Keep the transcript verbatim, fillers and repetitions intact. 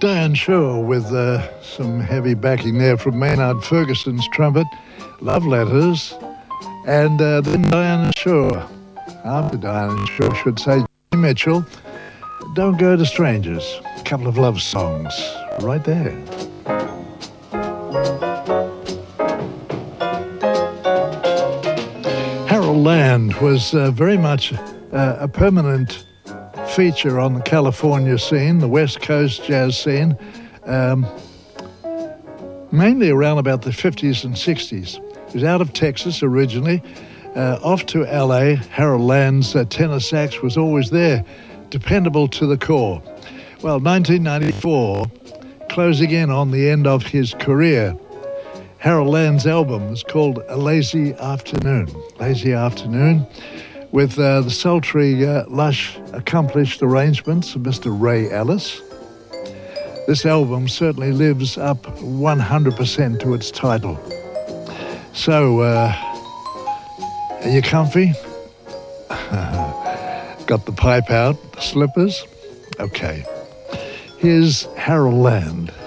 Diane Shore with uh, some heavy backing there from Maynard Ferguson's trumpet, Love Letters, and uh, then Diana Shore. After Diana Shore, I should say, Joni Mitchell, Don't Go to Strangers. A couple of love songs right there. Harold Land was uh, very much uh, a permanent feature on the California scene, the West Coast jazz scene, um, mainly around about the fifties and sixties. He was out of Texas originally, uh, off to L A. Harold Land's uh, tenor sax was always there, dependable to the core. Well, nineteen ninety-four, closing in on the end of his career, Harold Land's album was called A Lazy Afternoon. Lazy Afternoon, with uh, the sultry, uh, lush, accomplished arrangements of Mister Ray Ellis. This album certainly lives up one hundred percent to its title. So, uh, are you comfy? Got the pipe out, the slippers? Okay. Here's Harold Land.